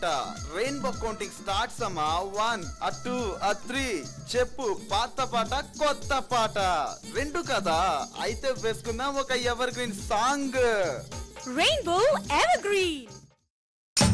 పాట rainbow counting starts అమ్మా 1 2 3 చెప్పు పాత పాట కొత్త పాట రెండు కదా అయితే వేసుకుందాం ఒక ever green song rainbow ever green